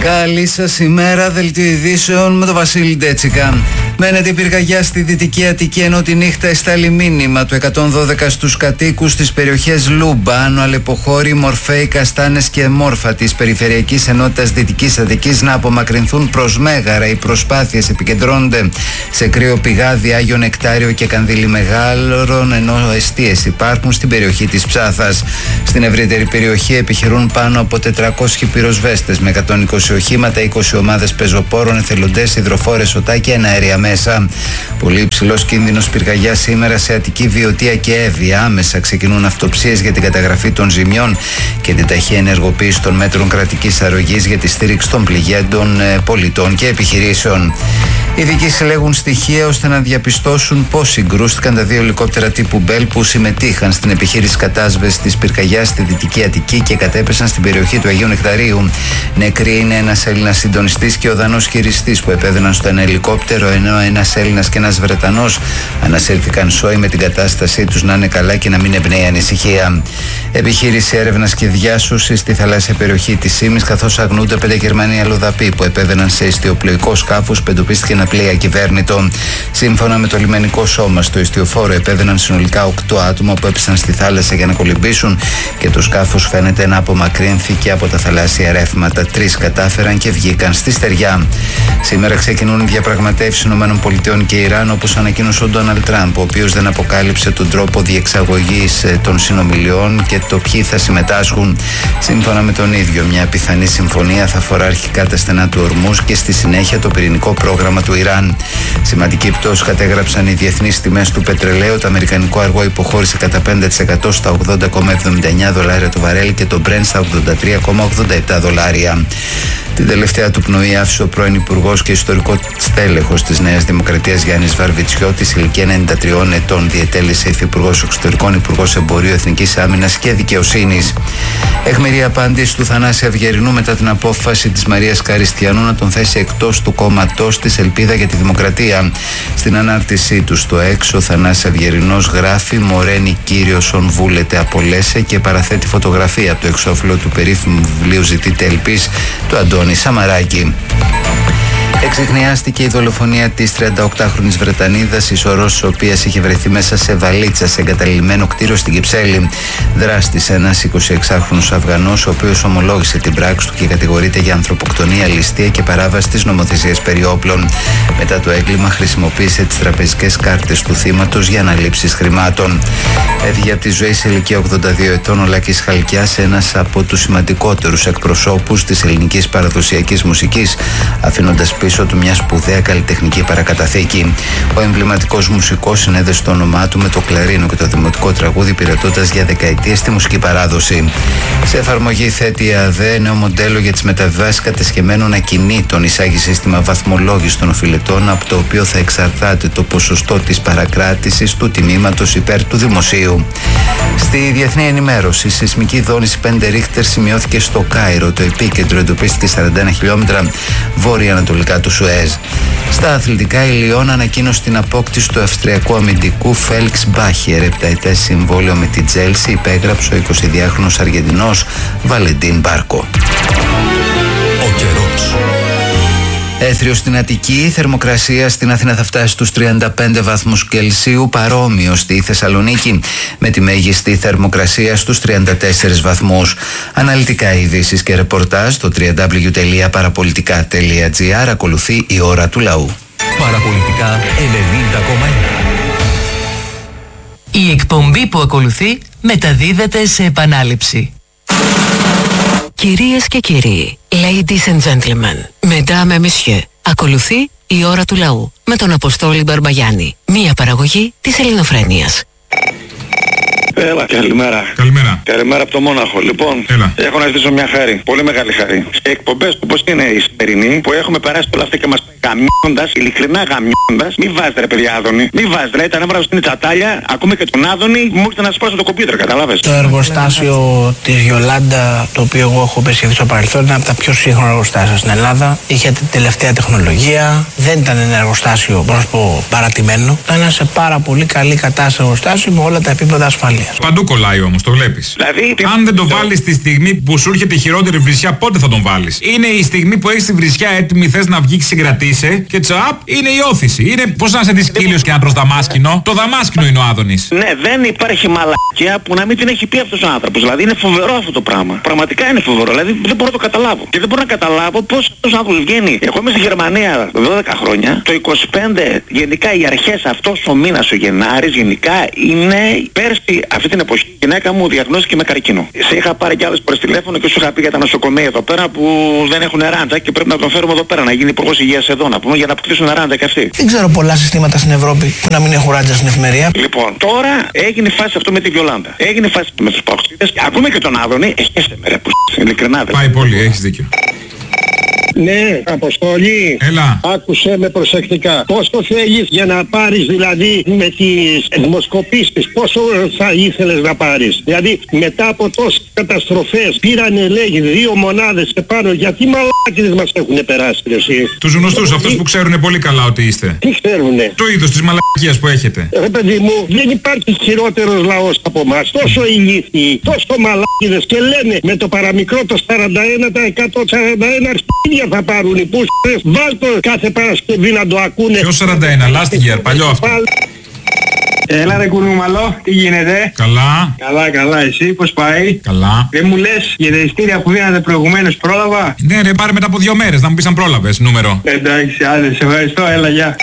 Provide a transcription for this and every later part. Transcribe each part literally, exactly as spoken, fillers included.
Καλή σας ημέρα, δελτίο ειδήσεων με τον Βασίλη Ντέτσικα. Μένεται η πυρκαγιά στη Δυτική Αττική, ενώ τη νύχτα εστάλει μήνυμα του εκατόν δώδεκα στους κατοίκους στις περιοχές Λούμπα, Άνω Αλεποχώρη, Μορφέη, Καστάνες και Μόρφα της Περιφερειακής Ενότητας Δυτικής Αττικής να απομακρυνθούν προς Μέγαρα. Οι προσπάθειες επικεντρώνονται σε κρύο πηγάδι, Άγιο Νεκτάριο και Κανδύλι Μεγάλωρον, ενώ εστίες υπάρχουν στην περιοχή της Ψάθας. Στην ευρύτερη περιοχή επιχειρούν πάνω από τετρακόσιοι πυροσβέστες με εκατόν είκοσι οχήματα, είκοσι ομάδες πεζοπόρων, εθελοντές, υδροφόρες οτά και εναέρια μέσα. Πολύ υψηλός κίνδυνος πυρκαγιάς σήμερα σε Αττική, Βιωτία και Εύβοια. Άμεσα ξεκινούν αυτοψίες για την καταγραφή των ζημιών και την ταχεία ενεργοποίηση των μέτρων κρατικής αρρωγής για τη στήριξη των πληγέντων πολιτών και επιχειρήσεων. Οι ειδικοί συλλέγουν στοιχεία ώστε να διαπιστώσουν πώς συγκρούστηκαν τα δύο ελικόπτερα τύπου Μπέλ που συμμετείχαν στην επιχείρηση κατάσβεσης της πυρκαγιάς στη Δυτική Αττική και κατέπεσαν στην περιοχή του Αγίου Νεκταρίου. Νεκροί είναι ένας Έλληνας συντονιστής και ο Δανός χειριστής που επέβαιναν στο ένα ελικόπτερο, ενώ ένας Έλληνας και ένας Βρετανός ανασύρθηκαν σώοι με την κατάστασή τους να είναι καλά και να μην εμπνέει ανησυχία. Επιχείρηση έρευνας και διάσωσης στη θαλάσσια περιοχή της Ήμης, καθώς αγνούνται πέντε Γερμανοί αλλοδαποί που επέβαιναν σε ιστιοπλοϊκό σκάφος που εντοπίστηκε ένα πλοίο ακυβέρνητο. Σύμφωνα με το λιμενικό σώμα, στο ιστιοφόρο επέβαιναν συνολικά οκτώ άτομα που έπεσαν στη θάλασσα για να κολυμπήσουν και το σκάφος φαίνεται να απομακρύνθηκε από τα θαλάσσια ρεύματα. Τρεις κατάφεραν και βγήκαν στη στεριά. Σήμερα ξεκινούν οι διαπραγματεύσεις ΗΠΑ και Ιράν, όπως ανακοίνωσε ο Ντόναλντ Τραμπ, ο οποίος δεν αποκάλυψε τον τρόπο διεξαγωγής των συνομιλιών και το ποιοι θα συμμετάσχουν. Σύμφωνα με τον ίδιο, μια πιθανή συμφωνία θα αφορά αρχικά τα στενά του Ορμούζ και στη συνέχεια το πυρηνικό πρόγραμμα του Ιράν. Σημαντική πτώση κατέγραψαν οι διεθνείς τιμές του πετρελαίου. Το αμερικανικό αργό υποχώρησε κατά πέντε τοις εκατό στα ογδόντα κόμμα εβδομήντα εννιά δολάρια το βαρέλι και το Brent στα ογδόντα τρία κόμμα ογδόντα επτά δολάρια. Την τελευταία του πνοή άφησε ο πρώην Υπουργός και ιστορικό στέλεχος της Νέας Δημοκρατίας Γιάννης Βαρβιτσιώτης, ηλικία ενενήντα τριών ετών, διετέλεσε υφυπουργός εξωτερικών, υπουργός εμπορίου, εθνικής άμυνας και δικαιοσύνης. Αιχμηρή απάντηση του Θανάση Αυγερινού μετά την απόφαση της Μαρίας Καριστιανού να τον θέσει εκτός του κόμματός της Ελπίδα για τη Δημοκρατία. Στην ανάρτησή του στο έξω, ο Θανάσης Αυγερινός γράφει «Μορένη κύριος ον βούλετε απολέσε» και παραθέτει φωτογραφία από το εξώφυλλο του περίφημου βιβλίου «Ζητείτε ελπίς» του Αντώνη Σαμαράκη. Εξιχνιάστηκε η δολοφονία της τριανταοκτάχρονης Βρετανίδας, η σωρός της οποίας είχε βρεθεί μέσα σε βαλίτσα σε εγκαταλειμμένο κτίριο στην Κυψέλη. Δράστης ένας εικοσιεξάχρονος Αφγανός, ο οποίος ομολόγησε την πράξη του και κατηγορείται για ανθρωποκτονία, ληστεία και παράβαση της νομοθεσίας περί όπλων. Μετά το έγκλημα χρησιμοποίησε τις τραπεζικές κάρτες του θύματος για αναλήψεις χρημάτων. Έφυγε από τη ζωή σε ηλικία ογδόντα δύο ετών ο Λάκης Χαλκιάς, ένας από τους σημαντικότερους εκπροσώπους της ελληνικής παραδοσιακής μουσικής, αφήνοντας πίσω του μια σπουδαία καλλιτεχνική παρακαταθήκη. Ο εμβληματικός μουσικός συνέδεσε το όνομά του με το κλαρίνο και το δημοτικό τραγούδι, υπηρετώντας για δεκαετίες τη μουσική παράδοση. Σε εφαρμογή θέτει η ΑΔΕ νέο μοντέλο για τις μεταβιβάσεις κατεσχεμένων ακινήτων. Εισάγει σύστημα βαθμολόγησης των οφειλετών, από το οποίο θα εξαρτάται το ποσοστό της παρακράτησης του τιμήματος υπέρ του δημοσίου. Στη διεθνή ενημέρωση, η σεισμική δόνηση πέντε Ρίχτερ σημειώθηκε στο Κάιρο. Το επίκεντρο εντοπίστηκε σαράντα ένα χιλιόμετρα βόρεια-ανατολικά του Σουέζ. Στα αθλητικά, η Λιόν ανακοίνωσε την απόκτηση του αυστριακού αμυντικού Φέλιξ Μπάχιερ. Επταετές συμβόλαιο με την Τσέλσι υπέγραψε ο εικοσιδυάχρονος Αργεντινός Βαλεντίν Μπάρκο. Ο καιρός. Έθριο στην Αττική, θερμοκρασία στην Αθήνα θα φτάσει στους τριάντα πέντε βαθμούς Κελσίου, παρόμοιο στη Θεσσαλονίκη, με τη μέγιστη θερμοκρασία στους τριάντα τέσσερις βαθμούς. Αναλυτικά ειδήσεις και ρεπορτάζ στο double-u double-u double-u τελεία παραπολιτικά τελεία τζι άρ. Ακολουθεί η ώρα του λαού. Παραπολιτικά ενενήντα κόμμα ένα. Η εκπομπή που ακολουθεί μεταδίδεται σε επανάληψη. Κυρίες και κύριοι, ladies and gentlemen, mesdames et messieurs, ακολουθεί η ώρα του λαού με τον Αποστόλη Μπαρμπαγιάννη, μία παραγωγή της Ελληνοφρένειας. Έλα, καλημέρα. Καλημέρα. Καλημέρα από το Μόναχο. Λοιπόν, Έλα. έχω να ζητήσω μια χάρη. Πολύ μεγάλη χάρη. Σε εκπομπές όπως είναι η σημερινή, που έχουμε περάσει όλα αυτά και μας γαμιώντας, ειλικρινά γαμιώντας, μη βάζετε ρε παιδιά Άδωνη. Μη βάζετε ρε, τα νεύρα στην τσατάλια, ακούμε και τον Άδωνη, μου έρχεται να σπάσω το κομπιούτερ, καταλάβες. Το εργοστάσιο της Γιολάντα, το οποίο εγώ έχω επισκεφθεί στο παρελθόν, είναι από τα πιο σύγχρονα εργοστάσια στην Ελλάδα. Είχε την τελευταία τεχνολογία, δεν ήταν ένα εργοστάσιο, μπορώ να σου πω, παρατημένο. Ήταν σε πάρα πολύ καλή κατάσταση εργοστάσιο με όλα τα επίπεδα ασφαλείας. οικογένειας. Παντού κολλάει όμως, το βλέπεις. Δηλαδή, αν δεν το βάλεις τη στιγμή που σου έρχεται η χειρότερη βρισιά, πότε θα τον βάλεις? Είναι η στιγμή που έχεις τη βρισιά έτοιμη, θες να βγει και συγκρατήσει και τσαπ, είναι η όθηση. Είναι πώς να σε δεις κύλιος και να τρως δαμάσκηνο. Το δαμάσκηνο είναι ο Άδωνης. Ναι, δεν υπάρχει μαλακία που να μην την έχει πει αυτός ο άνθρωπος. Δηλαδή είναι φοβερό αυτό το πράγμα. Πραγματικά είναι φοβερό. Δηλαδή δεν μπορώ να το καταλάβω. Και δεν μπορώ να καταλάβω πώς αυτός ο άνθρωπος βγαίνει. Εγώ είμαι στη Γερμανία δώδεκα χρόνια. Το είκοσι πέντε γενικά οι αρχές, αυτός ο μήνας, ο Γενάρης, γενικά είναι πέρσι αυτή την εποχή. Η γυναίκα μου διαγνώστηκε με καρκίνο. Σε είχα πάρει κι άλλες προς τηλέφωνο και σου είχα πει για τα νοσοκομεία εδώ πέρα που δεν έχουν ράντζα και πρέπει να τον φέρουμε εδώ πέρα να γίνει υπουργός υγείας εδώ, να πούμε, για να αποκτήσουν ράντζα και αυτοί. Δεν ξέρω πολλά συστήματα στην Ευρώπη που να μην έχουν ράντζα στην εφημερία. Λοιπόν, τώρα έγινε φάση αυτό με τη Βιολάντα. Έγινε φάση με τους παοξίδες. Ακούμε και τον Άδωνη. Έχεστε με ρε που ειλικρινά δεν. Πάει πολύ, έχεις δίκιο. Ναι, Αποστόλη. Έλα. Άκουσε με προσεκτικά. Πόσο θέλεις για να πάρεις δηλαδή με τις δημοσκοπήσεις, πόσο θα ήθελες να πάρεις? Δηλαδή μετά από τόσες καταστροφές πήρανε λέγει δύο μονάδες και πάνω. Γιατί μαλάκιδες μας έχουν περάσει εσύ? Τους γνωστούς, αυτούς που ξέρουν πολύ καλά ότι είστε. Τι ξέρουνε? Το είδος της μαλακίας που έχετε. Ρε παιδί μου, δεν υπάρχει χειρότερος λαός από εμάς. Τόσο ηλίθιοι, τόσο μαλάκιδες και λένε με το παραμικρό το σαράντα ένα τοις εκατό, σαράντα ένα αρχίδια θα πάρουν οι πούστες. Βάλ' το κάθε Παρασκευή να το ακούνε. Ποιο σαράντα ένα, last year, παλιό αυτό. Έλα ρε κουνούμαλο, τι γίνεται? Καλά. Καλά, καλά, εσύ πώς πάει? Καλά. Δεν μου λες για τα εισιτήρια που δίνατε προηγουμένως, πρόλαβα? Ναι ρε, πάρε μετά από δύο μέρες, να μου πεις αν πρόλαβες νούμερο. Εντάξει, άντε, σε ευχαριστώ, έλα, γεια.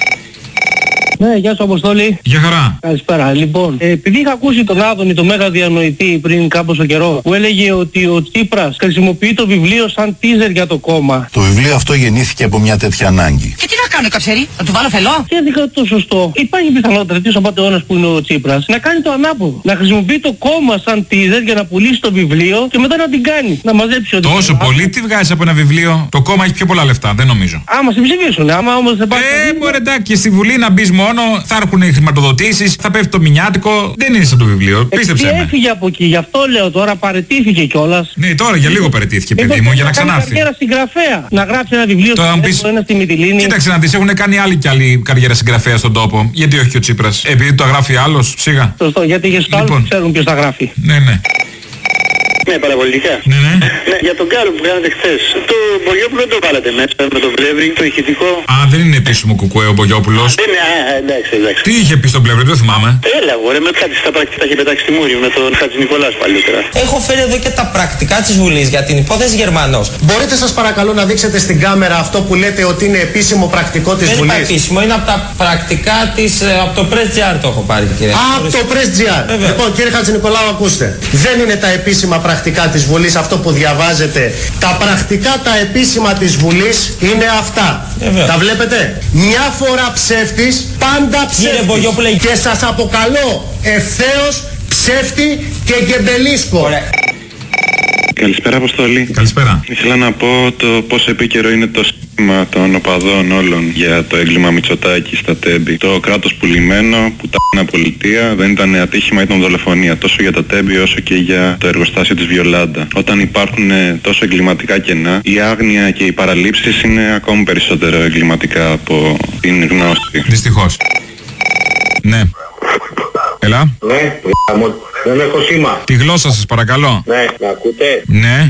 Ναι, γεια σου Αποστόλη. Γεια χαρά. Καλησπέρα. Λοιπόν, ε, επειδή είχα ακούσει τον Άδωνη, το μέγα διανοητή πριν κάποιο καιρό, που έλεγε ότι ο Τσίπρας χρησιμοποιεί το βιβλίο σαν teaser για το κόμμα. Το βιβλίο αυτό γεννήθηκε από μια τέτοια ανάγκη. Και τι να κάνω, Καψερή, να του βάλω φελό? Και έδικα το σωστό. Υπάρχει πιθανότητα τέτοιος απατεώνας που είναι ο Τσίπρας να κάνει το ανάποδο. Να χρησιμοποιεί το κόμμα σαν teaser για να πουλήσει το βιβλίο και μετά να την κάνει. Να μαζέψει ό,τι. Τόσο πολύ, τι βγάζει από ένα βιβλίο? Το κόμμα έχει πιο πολλά λεφτά, δεν νομίζω. Άμα σε ψηφίσουν, άμα όμως δεν πάει. Ε, μπορεί εντάξει, και στη Βουλή να μπει μόνο, θα έρχουν χρηματοδοτήσεις, θα πέφτει το μηνιάτικο. Δεν είναι σαν το βιβλίο, πίστεψε με. Έφυγε από εκεί, γι' αυτό λέω τώρα, παρετήθηκε κιόλας. Ναι, τώρα για λίγο παρετήθηκε, παιδί μου, για να ξανάρθει. Καριέρα συγγραφέα. Να γράψει ένα βιβλίο στο πεις... ένα στη Μυτιλήνη. Κοίταξε να δεις, έχουν κάνει άλλοι κι άλλοι καριέρα συγγραφέα στον τόπο. Γιατί όχι και ο Τσίπρας? Επειδή το γράφει άλλος, σίγα. Σωστό, γιατί και στους λοιπόν. άλλους ξέρουν ποιος τα γράφει. Ναι, ναι. Ναι, παραπολιτικά. Ναι, ναι. Ναι, για τον Κάλο που κάνατε χθες. Το Μπογιόπουλο δεν το βάλατε μέσα με το Πλεύρη, το ηχητικό. Α, δεν είναι επίσημο κουκουέ ο Μπογιόπουλος. Δεν είναι, α, εντάξει, εντάξει. Τι είχε πει στον Πλεύρη, δεν θυμάμαι. Έλα, ωραία, με κάτι στα πρακτικά είχε πετάξει στη Μούρη με τον Χατζη Νικολάς παλιότερα. Έχω φέρει εδώ και τα πρακτικά της Βουλής για την υπόθεση Γερμανός. Μπορείτε σας παρακαλώ να δείξετε στην κάμερα αυτό που λέτε ότι είναι επίσημο πρακτικό της δεν Βουλής? Δεν είναι επίσημο, είναι από τα πρακτικά της, από το Press.gr το έχω πάρει, κύριε. Α, από το Press.gr. Λοιπόν, κύριε Χατζη Νικολάου, ακούστε. Δεν είναι τα επίσημα πρακτικά της Βουλής αυτό που διαβάζετε. Τα πρακτικά τα επίσημα της Βουλής είναι αυτά. Βέβαια. Τα βλέπετε? Μια φορά ψεύτης, πάντα ψεύτης. Και σας αποκαλώ ευθέως ψεύτη και γκεμπελίσκο. Ωραία. Καλησπέρα Αποστόλη. Καλησπέρα. Ήθελα να πω το πόσο επίκαιρο είναι το σύστημα των οπαδών όλων για το έγκλημα Μητσοτάκη στα Τέμπη. Το κράτος πουλημένο, που τα πολιτεία, δεν ήταν ατύχημα, ήταν δολοφονία. Τόσο για τα Τέμπη όσο και για το εργοστάσιο της Βιολάντα. Όταν υπάρχουν τόσο εγκληματικά κενά, η άγνοια και οι παραλήψεις είναι ακόμη περισσότερο εγκληματικά από την γνώση. Δυστυχώς. Ναι. Έλα. Ναι, μου, δεν έχω σήμα. Τη γλώσσα σας παρακαλώ. Ναι, με ακούτε? Ναι.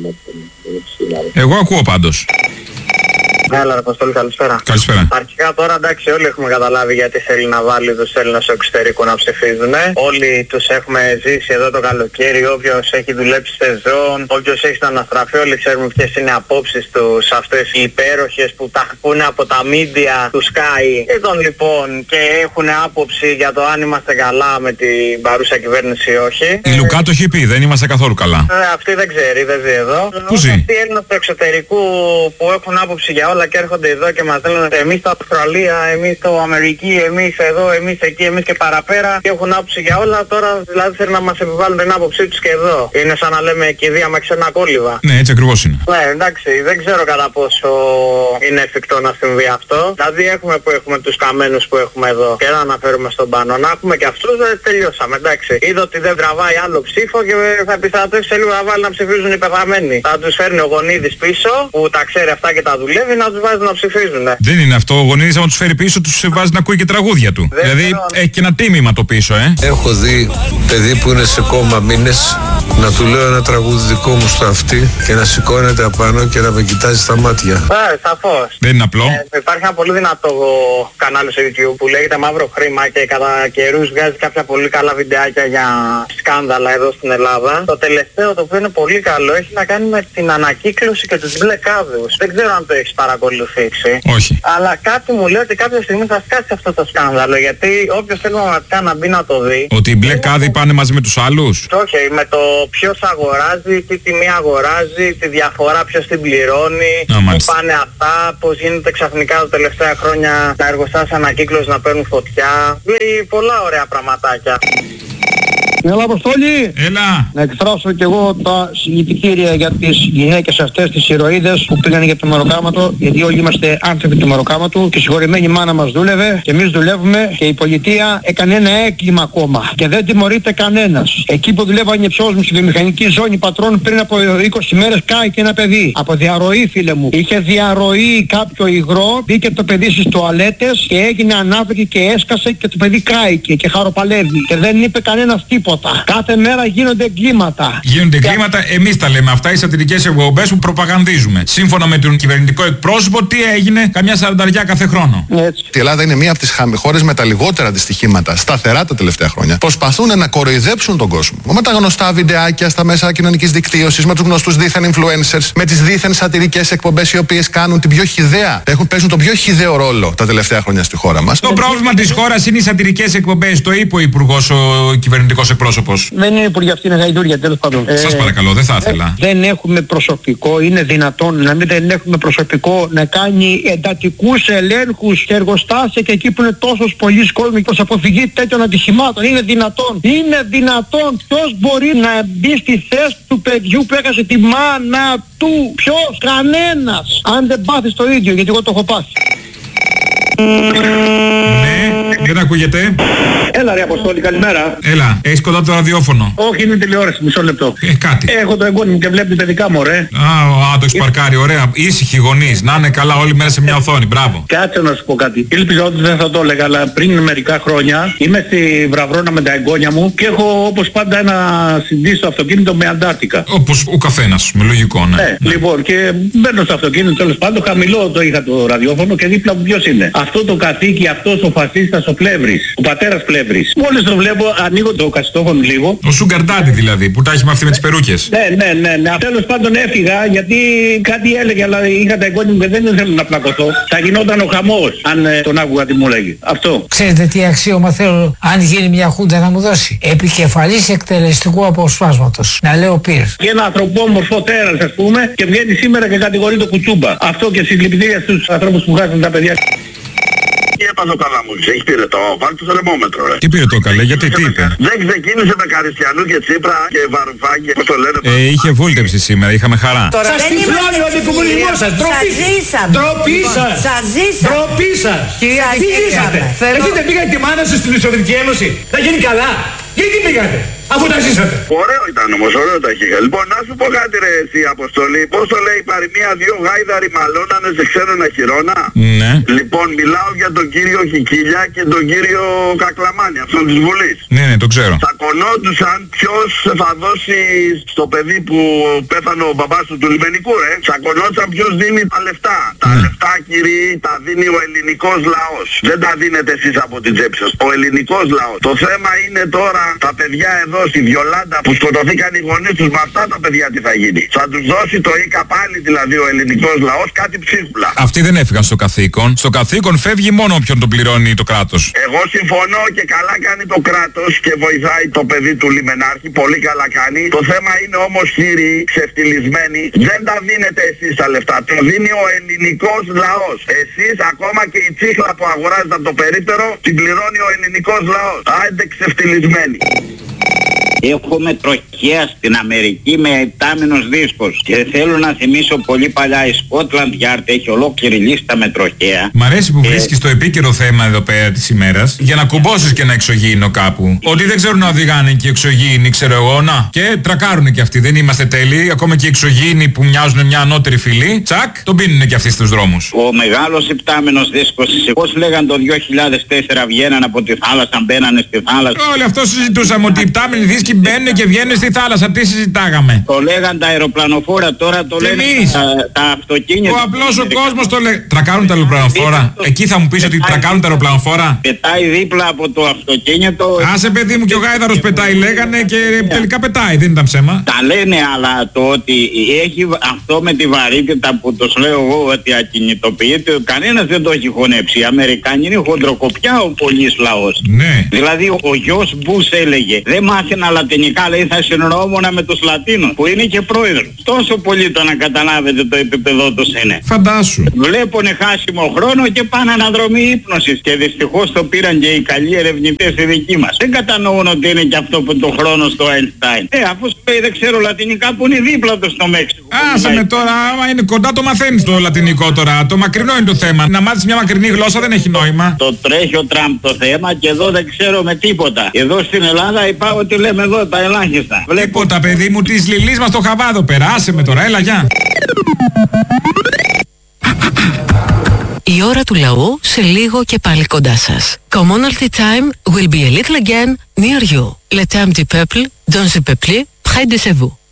Εγώ ακούω πάντως. Έλα ρε Αποστόλη, καλησπέρα. Καλησπέρα. Αρχικά τώρα εντάξει όλοι έχουμε καταλάβει γιατί θέλει να βάλει τους Έλληνες του εξωτερικού να ψηφίζουν. Όλοι τους έχουμε ζήσει εδώ το καλοκαίρι, όποιος έχει δουλέψει σεζόν, όποιος έχει να αναστραφεί, όλοι ξέρουμε ποιες είναι οι απόψεις τους, αυτές οι υπέροχες που τα ακούνε από τα μίντια του Sky. Εδώ λοιπόν και έχουν άποψη για το αν είμαστε καλά με την παρούσα κυβέρνηση ή όχι. Η ε... Λουκά το έχει πει, δεν είμαστε καθόλου καλά. Ε, αυτή δεν ξέρει, δεν ζει εδώ. Πού ζει? Αυτοί οι Έλληνες του εξωτερικού που έχουν άποψη για όλα και έρχονται εδώ και μας λένε εμείς στο Αυστραλία, εμείς στο Αμερική, εμείς εδώ, εμείς εκεί, εμείς και παραπέρα και έχουν άποψη για όλα. Τώρα δηλαδή θέλουν να μας επιβάλλουν την άποψή τους και εδώ. Είναι σαν να λέμε κηδεία με ξένα κόλληβα. Ναι, έτσι ακριβώς είναι. Ναι, εντάξει, δεν ξέρω κατά πόσο είναι εφικτό να συμβεί αυτό. Δηλαδή έχουμε που έχουμε τους καμένους που έχουμε εδώ και να αναφέρουμε στον πάνω. Να έχουμε και αυτούς, δεν τελειώσαμε, εντάξει. Είδα ότι δεν τραβάει άλλο ψήφο και θα επιστρατεύσει σε λίγο να βάλει να ψηφίζουν οι πεθαμένοι. Θα τους φέρνει ο Γονίδης πίσω που τα ξέρει αυτά και τα δουλεύει να τους βάζει να ψηφίζουν. Ναι. Δεν είναι αυτό. Ο γονείς, άμα τους φέρει πίσω, τους βάζει να ακούει και τραγούδια του. Δεν δηλαδή ξέρω... έχει και ένα τίμημα το πίσω, ε. Έχω δει παιδί που είναι σε κόμμα μήνες να του λέω ένα τραγούδι δικό μου στο αυτί και να σηκώνεται απάνω και να με κοιτάζει στα μάτια. Ε, σαφώς. Δεν είναι απλό. Ε, υπάρχει ένα πολύ δυνατό κανάλι στο YouTube που λέγεται Μαύρο Χρήμα και κατά καιρούς βγάζει κάποια πολύ καλά βιντεάκια για σκάνδαλα εδώ στην Ελλάδα. Το τελευταίο, το οποίο είναι πολύ καλό, έχει να κάνει με την ανακύκλωση και τους μπλε κάδους. Δεν ξέρω αν το έχεις παρακολουθήσει. Όχι. Αλλά κάτι μου λέει ότι κάποια στιγμή θα σκάσει αυτό το σκάνδαλο, γιατί όποιος θέλει πραγματικά να μπει να το δει. Ότι οι μπλε κάδοι πάνε μαζί με τους άλλους. Όχι, με το ποιος αγοράζει, τι τιμή αγοράζει, τη διαφορά ποιος την πληρώνει, που πάνε αυτά, πως γίνεται ξαφνικά τα τελευταία χρόνια τα εργοστάσια ανακύκλωση να παίρνουν φωτιά. Λέει πολλά ωραία πραγματάκια. Έλα Αποστόλη! Έλα! Να εκφράσω κι εγώ τα συλληπιτήρια για τις γυναίκες αυτές, τις ηρωίδες που πήγαν για το μεροκάματο, γιατί όλοι είμαστε άνθρωποι του μεροκάματου και η συγχωρημένη μάνα μας δούλευε και εμείς δουλεύουμε και η πολιτεία έκανε ένα έγκλημα ακόμα και δεν τιμωρείται κανένας. Εκεί που δουλεύανε ψώους μου στη βιομηχανική ζώνη πατρών πριν από είκοσι μέρες κάηκε ένα παιδί. Από διαρροή φίλε μου. Είχε διαρροή κάποιο υγρό, μπήκε το παιδί στις τουαλέτες και έγινε ανάβρικη και έσκασε και το παιδί κάηκε και χαροπαλεύει και δεν είπε κανένας τίποτα. Κάθε μέρα γίνονται εγκλήματα. Γίνονται εγκλήματα, εμείς τα λέμε αυτά, οι σατυρικές εκπομπές που προπαγανδίζουμε. Σύμφωνα με τον κυβερνητικό εκπρόσωπο, τι έγινε, καμιά σαρανταριά κάθε χρόνο. Έτσι. Η Ελλάδα είναι μία από τις χώρες με τα λιγότερα δυστυχήματα, σταθερά τα τελευταία χρόνια. Προσπαθούν να κοροϊδέψουν τον κόσμο. Με τα γνωστά βιντεάκια στα μέσα κοινωνικής δικτύωσης, με τους γνωστούς δίθεν influencers, με τις δίθεν σατυρικές εκπομπές οι οποίες κάνουν την πιο χυδαία, έχουν παίζουν τον πιο χυδαίο ρόλο τα τελευταία χρόνια στη χώρα μας. Το πρόβλημα της χώρας είναι οι σατυρικές εκπομπές, το είπε ο Υπουργός, ο κυβερνητικός εκπρόσωπος. Δεν είναι υπουργοί, αυτή είναι γαϊδούρια τέλος πάντων. Σας ε, παρακαλώ, δεν θα ήθελα. Δεν έχουμε προσωπικό, είναι δυνατόν να μην δεν έχουμε προσωπικό να κάνει εντατικούς ελέγχους σε εργοστάσια και εκεί που είναι τόσος πολλής κόσμος προς αποφυγή τέτοιων ατυχημάτων. Είναι δυνατόν. Είναι δυνατόν. Ποιος μπορεί να μπει στη θέση του παιδιού που έχασε τη μάνα του? Ποιος? Κανένας. Αν δεν πάθεις το ίδιο, γιατί εγώ το έχω πάθει. Ναι, δεν ακούγεται. Έλα ρε Αποστόλη, καλημέρα. Έλα, έχεις κοντά το ραδιόφωνο? Όχι, είναι τηλεόραση, μισό λεπτό. Ε, κάτι. Έχω το εγγόνι μου και βλέπει παιδικά μου, ρε. Α, α, το έχεις παρκάρει, ωραία. Ήσυχοι γονείς, να είναι καλά όλη μέρα σε μια οθόνη, μπράβο. Κάτσε να σου πω κάτι. Ήλπιζα ότι δεν θα το έλεγα, αλλά πριν μερικά χρόνια είμαι στη Βραβρώνα με τα εγγόνια μου και έχω όπως πάντα ένα συντή στο αυτοκίνητο με αντάρτικα. Όπως ο καθένας, με λογικό, ναι. Ναι, ναι. Λοιπόν, και μπαίνω στο αυτοκίνητο, τέλος πάντων, χαμηλό το είχα το ραδιόφωνο και δίπλα μου ποιος είναι? Αυτό το καθήκη, αυτός ο φασίστας, ο Πλεύρης, ο πατέρας Πλεύρης. Μόλις το βλέπω, ανοίγω το κασιτόφωνο λίγο. Ο Σουγκαρντάντι δηλαδή, που τα έχει μάθει με τις περούκες. Ναι, ναι, ναι, ναι. Τέλος πάντων έφυγα γιατί κάτι έλεγε, αλλά είχα τα εγγόνια μου και δεν ήθελα να πλακωθώ. Θα γινόταν ο χαμός, αν ε, τον άκουγα τι μου λέγει. Αυτό. Ξέρετε τι αξίωμα θέλω, αν γίνει μια χούντα, να μου δώσει? Επικεφαλής εκτελεστικού αποσπάσματος. Να λέω πυρ. Και ένα ανθρωπόμορφο τέρας, ας πούμε, και βγαίνει σήμερα και κατηγορεί το κουτσούμπα. Αυτό και συλληπιτήρια στους ανθρώπους που χάσουν τα παιδιά. Τι έπαθε ο Καλαμούκης, έχει πήρε το, βάλει το θερμόμετρο ρε. Τι πήρε το καλέ, γιατί, τι είπε? Δεν ξεκίνησε με Καριστιανού και Τσίπρα και Βαρουφάκη, πώς το λένε. Ε, είχε βούλτεψη σήμερα, είχαμε χαρά. Τώρα σας τυφλώνει ο αντικομουνισμός σας, ντροπή σας. Ντροπή σας. Σας ζήσαμε. Ντροπή σας. Κυρία, τι ζήσατε? Εσείς δεν πήγατε τη μάνα σας στην Σοβιετική Ένωση? Θα γίνει καλά. Γιατί πήγατε, αφού τα ζήσατε? Ωραίο ήταν όμως, ωραίο τα χείχα. Λοιπόν, να σου πω κάτι ρε εσύ Αποστολή. Πώς το λέει η παροιμία, δύο γάιδαροι μαλώνανε σε ξένο χειρόνα? Ναι. Λοιπόν, μιλάω για τον κύριο Χικίλια και τον κύριο Κακλαμάνη, αυτόν της Βουλής. Ναι, ναι, το ξέρω. Τσακωνόντουσαν ποιος θα δώσει στο παιδί που πέθανε ο μπαμπάς του του λιμενικού ρε. Τσακωνόντουσαν ποιος δίνει τα λεφτά. Τα ναι. λεφτά κύριοι τα δίνει ο ελληνικός λαός. Δεν τα δίνετε εσείς από την τσέπη σας. Ο ελληνικός λαός. Το θέμα είναι τώρα τα παιδιά εδώ στη Βιολάντα που σκοτωθήκαν οι γονείς τους, με αυτά τα παιδιά τι θα γίνει? Θα τους δώσει το ΙΚΑ πάλι δηλαδή ο ελληνικός λαός κάτι ψίχουλα? Αυτοί δεν έφυγαν στο καθήκον. Στο καθήκον φεύγει μόνο όποιον τον πληρώνει το κράτος. Εγώ συμφωνώ και καλά κάνει το κράτος και βοηθάει το παιδί του λιμενάρχη. Πολύ καλά κάνει. Το θέμα είναι όμως κύριοι ξεφτυλισμένοι. Δεν τα δίνετε εσείς τα λεφτά. Το δίνει ο ελληνικός λαός. Εσείς ακόμα και η τσίχλα που αγοράζετε από το περίπτερο την πληρώνει ο ελληνικός λαός. Άντε ξεφτυλισμένοι. Έχουμε τροχή τροχέα στην Αμερική με επτάμινος δίσκος. Και θέλω να θυμίσω πολύ παλιά η Scotland Yard έχει ολόκληρη λίστα με τροχέα. Μ' αρέσει που βρίσκεις το επίκαιρο θέμα εδώ πέρα της ημέρας για να κουμπώσεις και ένα εξωγήινο κάπου. Ότι δεν ξέρουν να οδηγάνε και οι εξωγήινοι, ξέρω εγώ, να. Και τρακάρουν και αυτοί. Δεν είμαστε τέλειοι. Ακόμα και οι εξωγήινοι που μοιάζουν μια ανώτερη φυλή, τσακ, τον πίνουν και αυτοί στους δρόμους. Ο μεγάλος επτάμενος δίσκος, πώς λέγαν το δύο χιλιάδες τέσσερα βγαίναν από τη θάλασσα, μπαίνανε στη θάλασσα. Όλοι αυτό συζητούσαμε, ότι οι επτάμενοι δίσκοι μπαίνουν και βγαίνουν στη θάλασσα. Τι συζητάγαμε. Το λέγαν τα αεροπλανοφόρα, τώρα το λένε τα, τα αυτοκίνητα. Ο απλός ο κόσμος το λέει. Τρακάρουν τα αεροπλανοφόρα. Εκεί θα μου πεις ότι τρακάρουν τα αεροπλανοφόρα. Πετάει δίπλα από το αυτοκίνητο. Άσε παιδί μου, και ο γάιδαρος πετάει, λέγανε, και τελικά πετάει, δεν ήταν ψέμα. Τα λένε, αλλά το ότι έχει αυτό με τη βαρύτητα που τους λέω εγώ ότι ακινητοποιείται, κανένας δεν το έχει χωνέψει. Οι Αμερικάνοι είναι χοντροκοπιά ο πολύς λαός. Ναι. Δηλαδή ο γιος Μπούς έλεγε, δεν μάθαινα λατινικά, λέει, θα συνεννοούμουν με τους Λατίνους, που είναι και πρόεδρος. Τόσο πολύ το να καταλάβετε το επίπεδο τους είναι. Φαντάσου. Βλέπουνε χάσιμο χρόνο και πάνε αναδρομή ύπνωσης. Και δυστυχώς το πήραν και οι καλοί ερευνητές οι δικοί μας. Δεν κατανοούν ότι είναι και αυτό που το χρόνο στο Einstein. Ε, αφού σου λέει δεν ξέρω λατινικά που είναι δίπλα του στο Μέξικο. Άσε με τώρα, άμα είναι κοντά το μαθαίνεις το λατινικό τώρα. Το μακρινό είναι το θέμα. Να μάθεις μια μακρινή γλώσσα δεν έχει νόημα. Το τρέχει ο Τραμπ το θέμα και εδώ δεν ξέρω με τίποτα. Εδώ στην Ελλάδα υπάρχει ότι λέμε εδώ τα ελάχιστα. Τίποτα παιδί μου, της λιλής μας το χαβάδο πέρα. Άσε με τώρα, έλα γεια. Η ώρα του λαού σε λίγο και πάλι κοντά σας. Commonalty time will be a little again near you. Le temps du peuple, dans le peuple, près de vous.